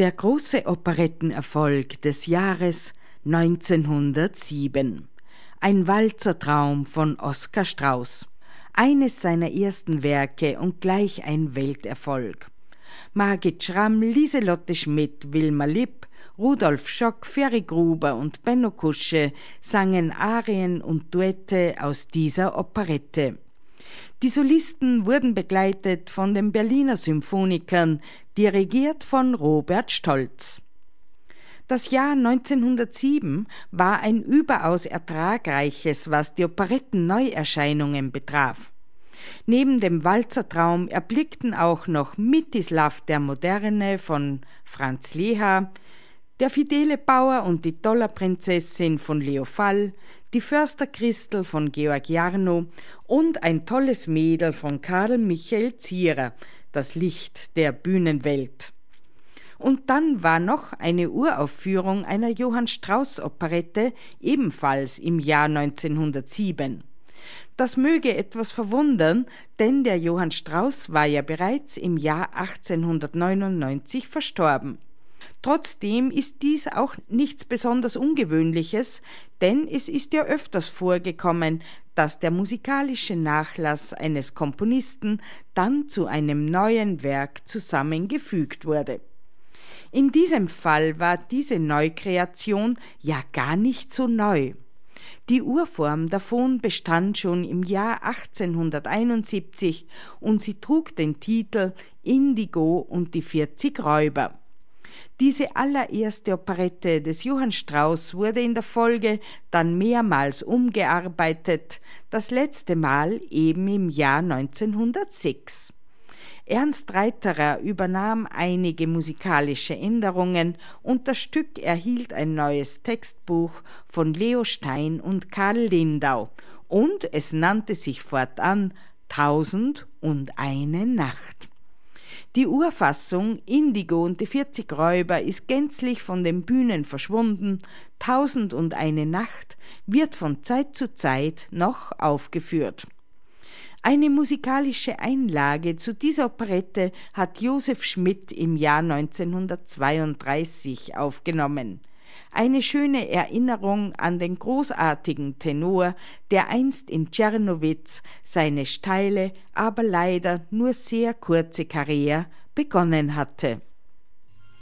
Der große Operettenerfolg des Jahres 1907. Ein Walzertraum von Oskar Strauß. Eines seiner ersten Werke und gleich ein Welterfolg. Margit Schramm, Lieselotte Schmidt, Wilma Lipp, Rudolf Schock, Ferry Gruber und Benno Kusche sangen Arien und Duette aus dieser Operette. Die Solisten wurden begleitet von den Berliner Symphonikern, dirigiert von Robert Stolz. Das Jahr 1907 war ein überaus ertragreiches, was die Operetten-Neuerscheinungen betraf. Neben dem Walzertraum erblickten auch noch Mitislav der Moderne von Franz Leha, Der fidele Bauer und die Dollarprinzessin von Leo Fall, Die Förster-Christel von Georg Jarnow und Ein tolles Mädel von Karl Michael Zierer, das Licht der Bühnenwelt. Und dann war noch eine Uraufführung einer Johann Strauß-Operette, ebenfalls im Jahr 1907. Das möge etwas verwundern, denn der Johann Strauß war ja bereits im Jahr 1899 verstorben. Trotzdem ist dies auch nichts besonders Ungewöhnliches, denn es ist ja öfters vorgekommen, dass der musikalische Nachlass eines Komponisten dann zu einem neuen Werk zusammengefügt wurde. In diesem Fall war diese Neukreation ja gar nicht so neu. Die Urform davon bestand schon im Jahr 1871 und sie trug den Titel Indigo und die 40 Räuber. Diese allererste Operette des Johann Strauß wurde in der Folge dann mehrmals umgearbeitet, das letzte Mal eben im Jahr 1906. Ernst Reiterer übernahm einige musikalische Änderungen und das Stück erhielt ein neues Textbuch von Leo Stein und Karl Lindau und es nannte sich fortan 1001 Nacht. Die Urfassung Indigo und die 40 Räuber ist gänzlich von den Bühnen verschwunden, 1001 Nacht wird von Zeit zu Zeit noch aufgeführt. Eine musikalische Einlage zu dieser Operette hat Josef Schmidt im Jahr 1932 aufgenommen. Eine schöne Erinnerung an den großartigen Tenor, der einst in Czernowitz seine steile, aber leider nur sehr kurze Karriere begonnen hatte.